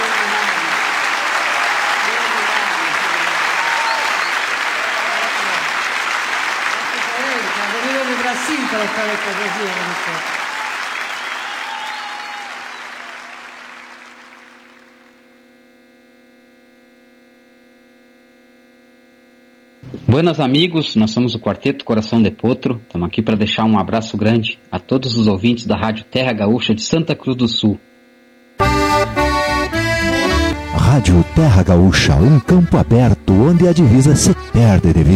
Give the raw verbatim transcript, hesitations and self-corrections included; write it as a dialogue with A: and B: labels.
A: Brasil para fare così.
B: Buenas amigos, nós somos o Quarteto Coração de Potro, estamos aqui para deixar um abraço grande a todos os ouvintes da Rádio Terra Gaúcha de Santa Cruz do Sul.
C: Rádio Terra Gaúcha, um campo aberto onde a divisa se perde de vista.